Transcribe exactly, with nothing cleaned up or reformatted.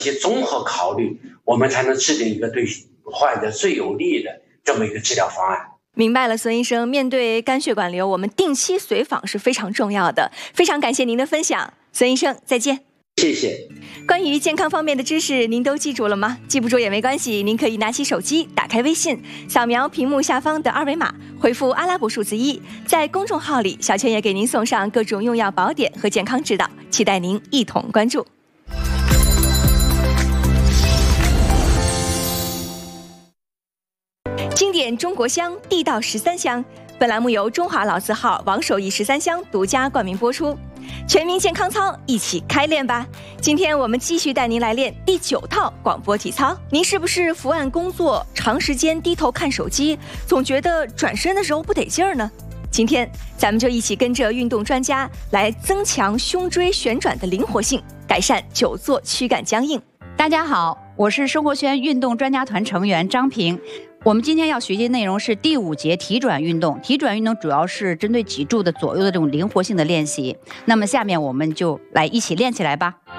些综合考虑，我们才能制定一个对患者最有利的这么一个治疗方案。 明白了，孙医生，面对肝血管瘤，我们定期随访是非常重要的。非常感谢您的分享，孙医生，再见。 谢谢。 关于健康方面的知识，您都记住了吗？记不住也没关系，您可以拿起手机，打开微信，扫描屏幕下方的二维码，回复阿拉伯数字一，在公众号里，小圈也给您送上各种用药宝典和健康指导，期待您一同关注。经典中国香，地道十三香。本栏目由中华老字号王守义十三香独家冠名播出。全民健康操，一起开练吧！今天我们继续带您来练第九套广播体操。您是不是伏案工作，长时间低头看手机，总觉得转身的时候不得劲儿呢？今天咱们就一起跟着运动专家来增强胸椎旋转的灵活性，改善久坐躯干僵硬。 大家好，我是生活圈运动专家团成员张平。我们今天要学习的内容是第五节体转运动。体转运动主要是针对脊柱的左右的这种灵活性的练习。那么下面我们就来一起练起来吧。